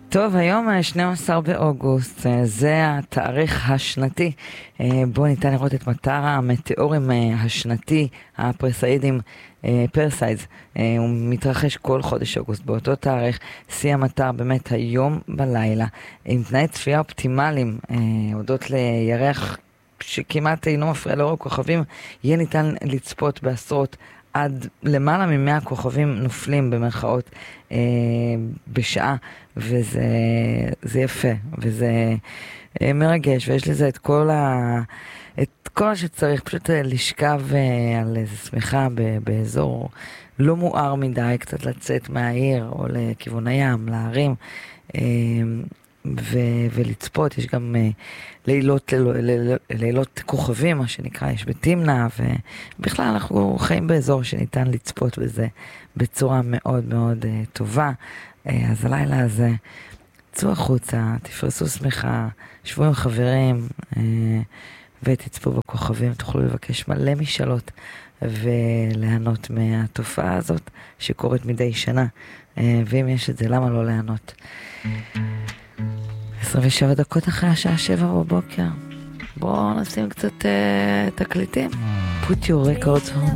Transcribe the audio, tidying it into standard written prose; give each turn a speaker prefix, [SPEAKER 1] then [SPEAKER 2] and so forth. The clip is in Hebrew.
[SPEAKER 1] טוב, היום 12 באוגוסט, זה התאריך השנתי בו ניתן לראות את מטר המטאורים השנתי, הפרסאידים, פרסיידס. הוא מתרחש כל חודש אוגוסט באותו תאריך. שיא המטר באמת היום בלילה, עם תנאי צפייה אופטימליים, הודות לירח שכמעט אינו מפריע לאור הכוכבים. יהיה ניתן לצפות בעשרות עד למעלה מ100 כוכבים נופלים במרכאות בשעה, וזה יפה, וזה מרגש, ויש לזה את כל מה שצריך, פשוט לשכב על איזה שמחה באזור לא מואר מדי, קצת לצאת מהעיר או לכיוון הים, להרים, ולצפות. יש גם לילות כוכבים, מה שנקרא, יש בתמנע, ובכלל אנחנו חיים באזור שניתן לצפות בזה בצורה מאוד מאוד טובה. אז הלילה הזה, צאו החוצה, תפרסו שמחה, שבו עם חברים, ותצפו בכוכבים. תוכלו לבקש מלא משאלות וליהנות מהתופעה הזאת שקורית מדי שנה, ואם יש את זה, למה לא ליהנות? 27 דקות אחרי השעה 7 בבוקר. בואו נשים קצת תקליטים. Put your records on.